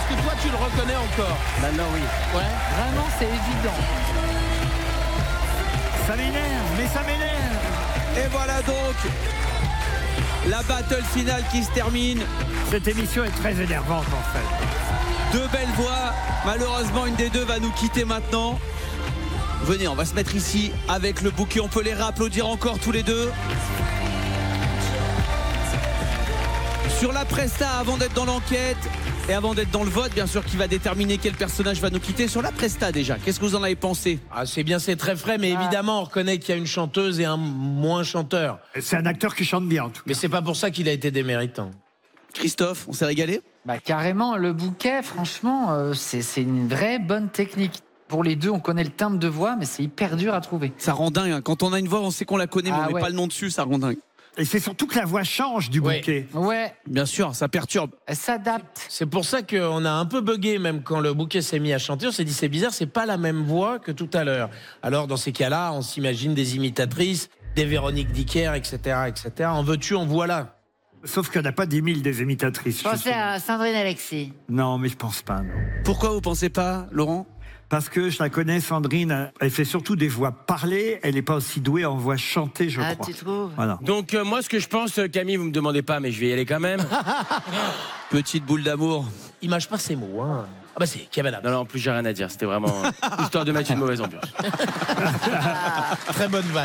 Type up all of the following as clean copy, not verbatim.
Est-ce que toi tu le reconnais encore? Maintenant oui. Ouais. Vraiment, c'est évident. Ça m'énerve, mais ça m'énerve. Et voilà donc la battle finale qui se termine. Cette émission est très énervante en fait. Deux belles voix. Malheureusement, une des deux va nous quitter maintenant. Venez, on va se mettre ici avec le bouquet. On peut les réapplaudir encore tous les deux. Sur la Presta, avant d'être dans l'enquête et avant d'être dans le vote, bien sûr, qui va déterminer quel personnage va nous quitter. Sur la Presta déjà, qu'est-ce que vous en avez pensé? Ah, c'est bien, c'est très frais, mais évidemment on reconnaît qu'il y a une chanteuse et un moins chanteur. C'est un acteur qui chante bien en tout cas. Mais c'est pas pour ça qu'il a été déméritant. Christophe, on s'est régalé? Bah, carrément, le bouquet, franchement, c'est une vraie bonne technique. Pour les deux, on connaît le timbre de voix, mais c'est hyper dur à trouver. Ça rend dingue, hein. Quand on a une voix, on sait qu'on la connaît, mais on met pas le nom dessus, ça rend dingue. Et c'est surtout que la voix change du bouquet. Ouais. Bien sûr, ça perturbe. Elle s'adapte. C'est pour ça qu'on a un peu bugué, même quand le bouquet s'est mis à chanter. On s'est dit, c'est bizarre, c'est pas la même voix que tout à l'heure. Alors, dans ces cas-là, on s'imagine des imitatrices, des Véronique Dicker, etc., etc. En veux-tu, en voilà. Sauf qu'il n'y en a pas 10 000 des imitatrices. Pensez à Sandrine Alexis. Non, mais je pense pas. Non. Pourquoi vous pensez pas, Laurent? Parce que je la connais, Sandrine, elle fait surtout des voix parlées, elle n'est pas aussi douée en voix chantée, je crois. Tu trouves? Voilà. Donc moi ce que je pense, Camille, vous me demandez pas, mais je vais y aller quand même. Petite boule d'amour. Il mâche pas ses mots, hein. Ah bah c'est Kevin Adams. Non, en plus j'ai rien à dire, c'était vraiment histoire de mettre une mauvaise ambiance. Très bonne vanne.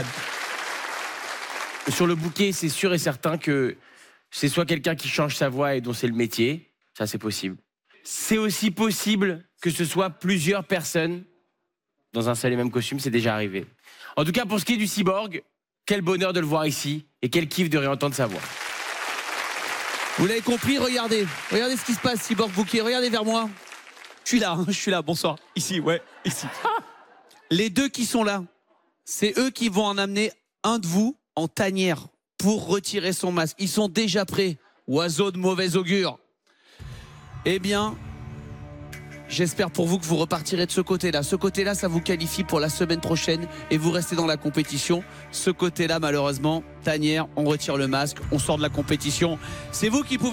Sur le bouquet, c'est sûr et certain que c'est soit quelqu'un qui change sa voix et dont c'est le métier, ça c'est possible. C'est aussi possible que ce soit plusieurs personnes dans un seul et même costume, c'est déjà arrivé. En tout cas, pour ce qui est du cyborg, quel bonheur de le voir ici et quel kiff de réentendre sa voix. Vous l'avez compris, regardez. Regardez ce qui se passe, Cyborg Bouquet. Regardez vers moi. Je suis là, bonsoir. Ici, ouais, ici. Les deux qui sont là, c'est eux qui vont en amener un de vous en tanière pour retirer son masque. Ils sont déjà prêts. Oiseau de mauvais augure. Eh bien, j'espère pour vous que vous repartirez de ce côté-là. Ce côté-là, ça vous qualifie pour la semaine prochaine et vous restez dans la compétition. Ce côté-là, malheureusement, tanière, on retire le masque, on sort de la compétition. C'est vous qui pouvez...